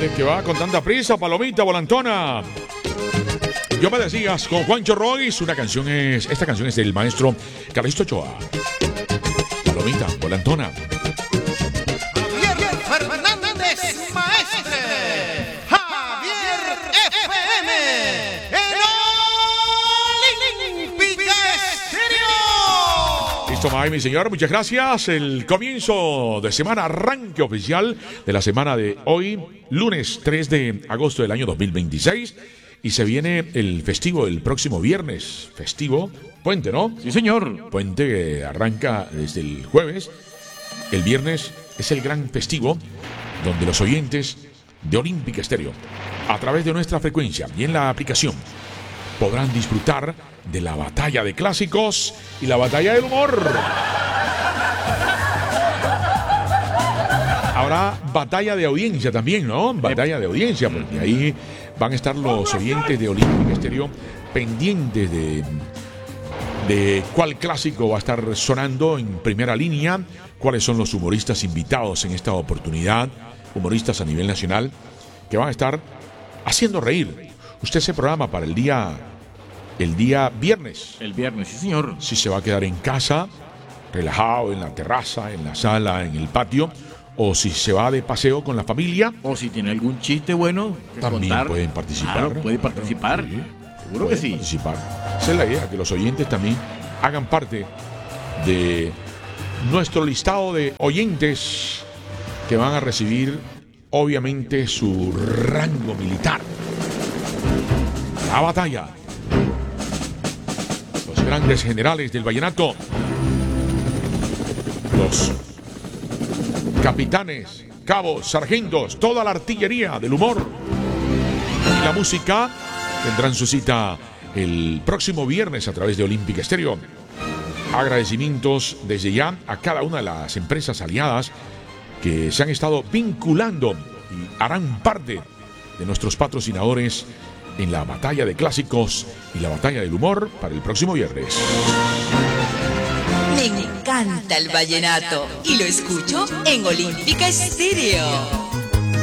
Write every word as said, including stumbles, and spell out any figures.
De que va con tanta prisa, palomita, volantona. Yo me decías con Juancho Royce, una canción es, esta canción es del maestro Calixto Ochoa. Palomita, volantona. Javier Fernández, maestre. Javier F M. El Olímpica Estéreo. Listo, May, mi señor, muchas gracias. El comienzo de semana, arranque oficial de la semana de hoy, lunes tres de agosto del año dos mil veintiséis. Y se viene el festivo el próximo viernes. Festivo, puente, ¿no? Sí, señor. Puente que arranca desde el jueves. El viernes es el gran festivo donde los oyentes de Olímpica Estéreo, a través de nuestra frecuencia y en la aplicación, podrán disfrutar de la batalla de clásicos y la batalla del humor. Habrá batalla de audiencia también, ¿no? Batalla de audiencia, porque ahí van a estar los oyentes de Olímpica Estéreo pendientes de, de cuál clásico va a estar sonando en primera línea, cuáles son los humoristas invitados en esta oportunidad, humoristas a nivel nacional, que van a estar haciendo reír. Usted se programa para el día, el día viernes. El viernes, sí, señor. Si se va a quedar en casa, relajado, en la terraza, en la sala, en el patio, o si se va de paseo con la familia, o si tiene algún chiste bueno que también contar, pueden participar. Claro, puede participar. Sí, seguro pueden que sí. Participar. Esa es la idea, que los oyentes también hagan parte de nuestro listado de oyentes que van a recibir, obviamente, su rango militar. La batalla. Los grandes generales del vallenato. Los capitanes, cabos, sargentos, toda la artillería del humor y la música tendrán su cita el próximo viernes a través de Olímpica Estéreo. Agradecimientos desde ya a cada una de las empresas aliadas que se han estado vinculando y harán parte de nuestros patrocinadores en la batalla de clásicos y la batalla del humor para el próximo viernes. Me encanta el vallenato y lo escucho en Olímpica Estéreo.